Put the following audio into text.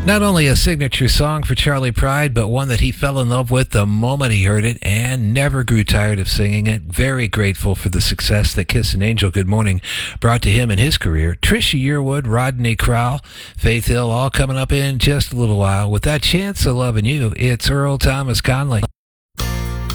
Not only a signature song for Charlie Pride, but one that he fell in love with the moment he heard it and never grew tired of singing it. Very grateful for the success that Kiss and Angel Good Morning brought to him in his career. Trisha Yearwood, Rodney Crowell, Faith Hill, all coming up in just a little while. With that chance of loving you, it's Earl Thomas Conley.